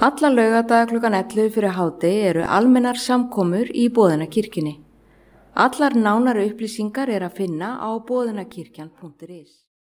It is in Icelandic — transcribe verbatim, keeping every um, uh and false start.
Alla laugardaga klukkan ellefu fyrir hádegi eru almennar samkomur í Boðunarkirkjunni. Allar nánari upplýsingar er að finna á boðunarkirkjan punktur is.